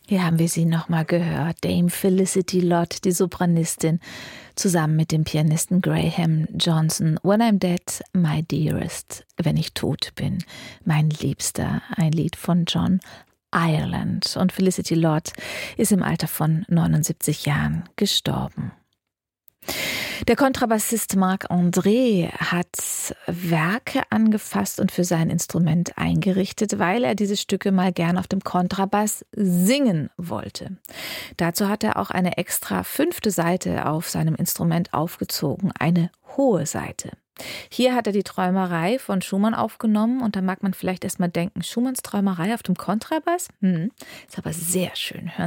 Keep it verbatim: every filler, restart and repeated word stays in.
Hier haben wir sie nochmal gehört, Dame Felicity Lott, die Sopranistin, zusammen mit dem Pianisten Graham Johnson. When I'm Dead, My Dearest, wenn ich tot bin, mein Liebster, ein Lied von John Ireland. Und Felicity Lott ist im Alter von neunundsiebzig Jahren gestorben. Der Kontrabassist Marc André hat Werke angefasst und für sein Instrument eingerichtet, weil er diese Stücke mal gern auf dem Kontrabass singen wollte. Dazu hat er auch eine extra fünfte Saite auf seinem Instrument aufgezogen, eine hohe Saite. Hier hat er die Träumerei von Schumann aufgenommen und da mag man vielleicht erstmal denken, Schumanns Träumerei auf dem Kontrabass? Hm, ist aber sehr schön. Hören